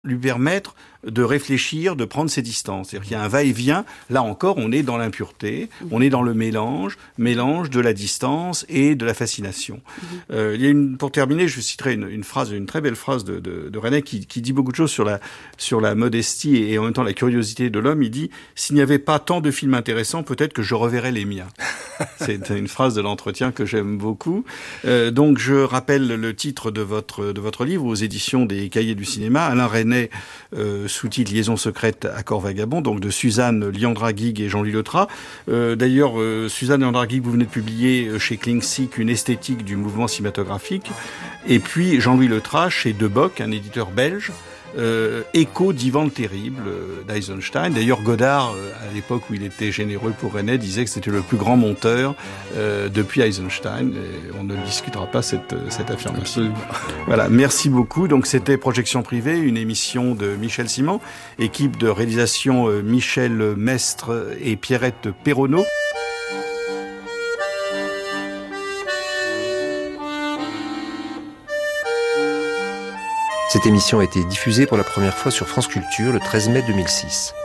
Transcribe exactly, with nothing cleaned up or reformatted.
lui permettre de réfléchir, de prendre ses distances. C'est-à-dire qu'il y a un va-et-vient. Là encore, on est dans l'impureté, on est dans le mélange, mélange de la distance et de la fascination. Mmh. Euh, il y a une, pour terminer, je citerai une, une phrase, une très belle phrase de, de, de René qui, qui dit beaucoup de choses sur la, sur la modestie et, et en même temps la curiosité de l'homme. Il dit « S'il n'y avait pas tant de films intéressants, peut-être que je reverrais les miens ». C'est une phrase de l'entretien que j'aime beaucoup. Euh, donc, je rappelle le titre de votre, de votre livre aux éditions des Cahiers du cinéma. Alain Resnais, euh, sous-titre « Liaison secrète, accord vagabond », donc de Suzanne Liandra-Guigues et Jean-Louis Letras. Euh, d'ailleurs, euh, Suzanne Liandra-Guigues, vous venez de publier chez Klingsik une esthétique du mouvement cinématographique. Et puis, Jean-Louis Letras chez Debock, un éditeur belge. Euh, écho d'Ivan le Terrible euh, d'Eisenstein. D'ailleurs, Godard, euh, à l'époque où il était généreux pour Resnais, disait que c'était le plus grand monteur euh, depuis Eisenstein. Et on ne discutera pas cette, cette affirmation. Absolument. Voilà, merci beaucoup. Donc, c'était Projection Privée, une émission de Michel Simon, équipe de réalisation euh, Michel Mestre et Pierrette Perronneau. Cette émission a été diffusée pour la première fois sur France Culture le treize mai deux mille six.